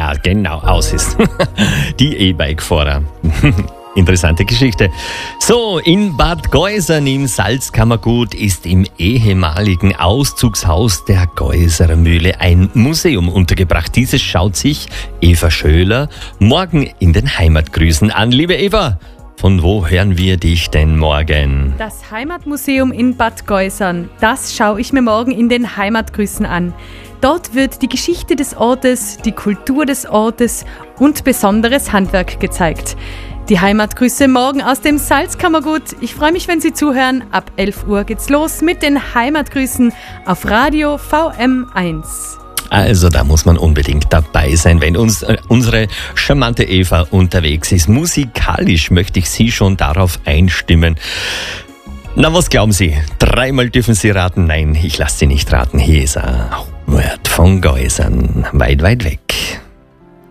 Ja, genau, aus ist. Die E-Bike-Fahrer. Interessante Geschichte. So, in Bad Geusern im Salzkammergut ist im ehemaligen Auszugshaus der Geuserer Mühle ein Museum untergebracht. Dieses schaut sich Eva Schöler morgen in den Heimatgrüßen an. Liebe Eva, von wo hören wir dich denn morgen? Das Heimatmuseum in Bad Geusern, das schaue ich mir morgen in den Heimatgrüßen an. Dort wird die Geschichte des Ortes, die Kultur des Ortes und besonderes Handwerk gezeigt. Die Heimatgrüße morgen aus dem Salzkammergut. Ich freue mich, wenn Sie zuhören. Ab 11 Uhr geht's los mit den Heimatgrüßen auf Radio VM1. Also da muss man unbedingt dabei sein, wenn unsere charmante Eva unterwegs ist. Musikalisch möchte ich Sie schon darauf einstimmen. Na, was glauben Sie? 3-mal dürfen Sie raten. Nein, ich lasse Sie nicht raten. Hier ist ein Wort von Geusern. Weit, weit weg.